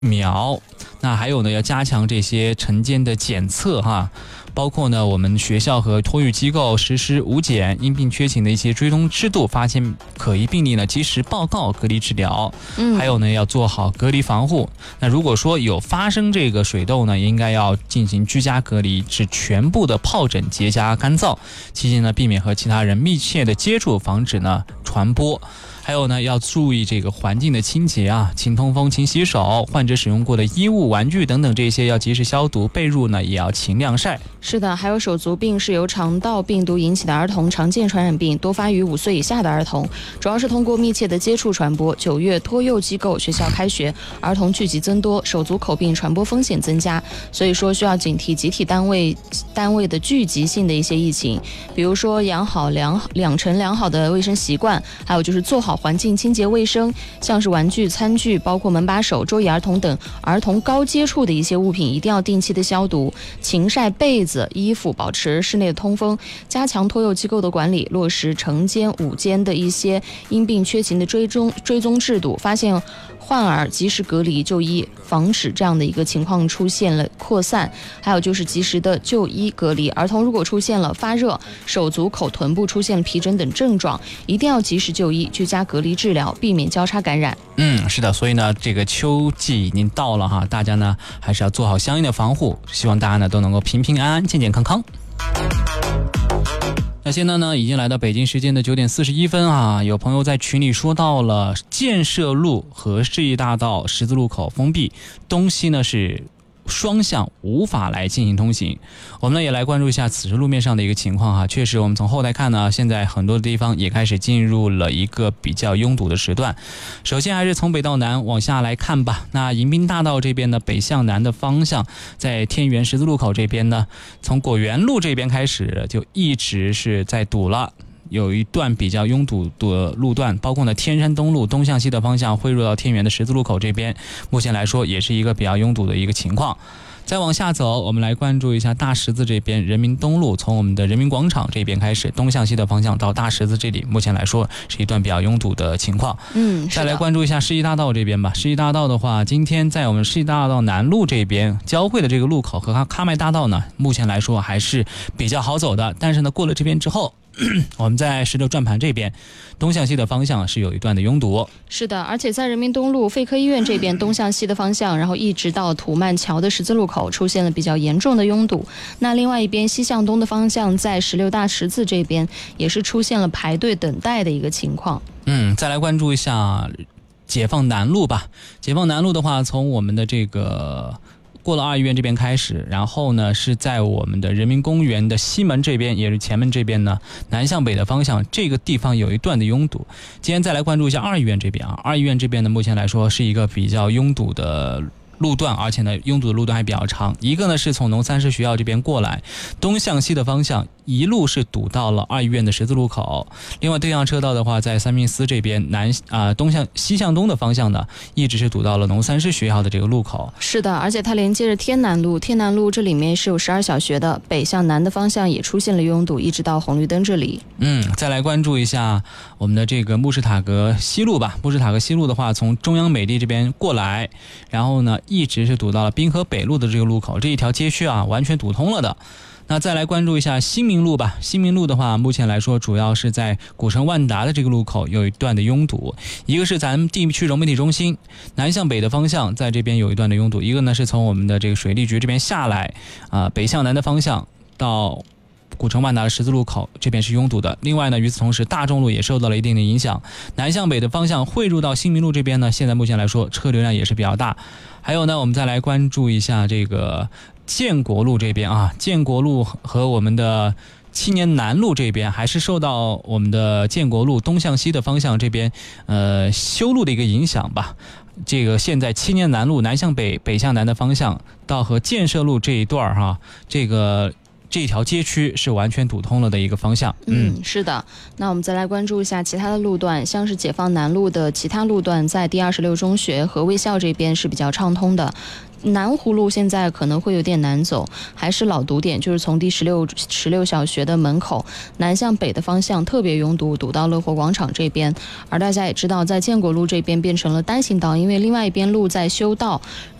苗。那还有呢，要加强这些晨间的检测哈。包括呢，我们学校和托育机构实施无检因病缺勤的一些追踪制度，发现可疑病例呢，及时报告隔离治疗。还有呢，要做好隔离防护。那如果说有发生这个水痘呢，应该要进行居家隔离，使全部的疱疹结痂干燥。期间呢，避免和其他人密切的接触，防止呢传播。还有呢，要注意这个环境的清洁啊，勤通风、勤洗手，患者使用过的衣物、玩具等等这些要及时消毒，被褥呢也要勤晾晒。 是的，还有手足病是由肠道病毒引起的儿童常见传染病，多发于5岁以下的儿童，主要是通过密切的接触传播。9月托幼机构学校开学，儿童聚集增多，手足口病传播风险增加，所以说需要警惕集体单位的聚集性的一些疫情，比如说养成良好的卫生习惯，还有就是做好环境清洁卫生，像是玩具、餐具，包括门把手、桌椅儿童等儿童高接触的一些物品，一定要定期的消毒，勤晒被子、衣服，保持室内的通风，加强托幼机构的管理，落实晨间、午间的一些因病缺勤的追踪制度，发现患儿及时隔离就医，防止这样的一个情况出现了扩散。还有就是及时的就医隔离，儿童如果出现了发热、手足口臀部出现了皮疹等症状，一定要及时就医，居家隔离治疗，避免交叉感染。 是的，所以呢，这个秋季已经到了哈，大家呢还是要做好相应的防护，希望大家呢都能够平平安安、健健康康。那现在呢，已经来到北京时间的9点41分啊，有朋友在群里说到了建设路和世纪大道十字路口封闭，东西呢是双向无法来进行通行。我们呢也来关注一下此时路面上的一个情况哈。确实我们从后台看呢，现在很多的地方也开始进入了一个比较拥堵的时段。首先还是从北到南往下来看吧。那迎宾大道这边呢，北向南的方向，在天元十字路口这边呢，从果园路这边开始就一直是在堵了。有一段比较拥堵的路段，包括呢天山东路东向西的方向汇入到天元的十字路口这边，目前来说也是一个比较拥堵的一个情况。再往下走，我们来关注一下大十字这边人民东路，从我们的人民广场这边开始东向西的方向到大十字这里，目前来说是一段比较拥堵的情况。再来关注一下世纪大道这边吧。世纪大道的话，今天在我们世纪大道南路这边交汇的这个路口和喀麦大道呢，目前来说还是比较好走的，但是呢过了这边之后，我们在石榴转盘这边东向西的方向是有一段的拥堵。 是的，而且在人民东路肺科医院这边东向西的方向，然后一直到土曼桥的十字路口出现了比较严重的拥堵。那另外一边西向东的方向，在16大十字这边也是出现了排队等待的一个情况。 再来关注一下解放南路吧。解放南路的话，从我们的这个过了2医院这边开始，然后呢是在我们的人民公园的西门这边，也是前门这边呢，南向北的方向，这个地方有一段的拥堵。今天再来关注一下2医院这边啊，2医院这边呢，目前来说是一个比较拥堵的路段，而且呢拥堵的路段还比较长。一个呢是从农三师学校这边过来，东向西的方向一路是堵到了2医院的十字路口。另外对向车道的话，在三明司这边西向东的方向呢，一直是堵到了农三师学校的这个路口。 是的，而且它连接着天南路，天南路这里面是有12小学的，北向南的方向也出现了拥堵，一直到红绿灯这里。 再来关注一下我们的这个慕士塔格西路吧。慕士塔格西路的话，从中央美地这边过来，然后呢一直是堵到了滨河北路的这个路口，这一条街区啊完全堵通了的。那再来关注一下新民路吧。新民路的话，目前来说主要是在古城万达的这个路口有一段的拥堵。一个是咱们地区融媒体中心南向北的方向，在这边有一段的拥堵。一个呢是从我们的这个水利局这边下来北向南的方向到古城万达的十字路口，这边是拥堵的。另外呢，与此同时，大众路也受到了一定的影响，南向北的方向汇入到新民路这边呢，现在目前来说车流量也是比较大。还有呢，我们再来关注一下这个建国路这边啊，建国路和我们的青年南路这边还是受到我们的建国路东向西的方向这边修路的一个影响吧。这个现在青年南路南向北、北向南的方向到和建设路这一段哈，这条街区是完全堵通了的一个方向。 是的。那我们再来关注一下其他的路段，像是解放南路的其他路段，在第26中学和卫校这边是比较畅通的。 南湖路现在可能会有点难走，还是老堵点，就是从第16小学的门口南向北的方向特别拥堵，堵到乐活广场这边。而大家也知道，在建国路这边变成了单行道，因为另外一边路在修道。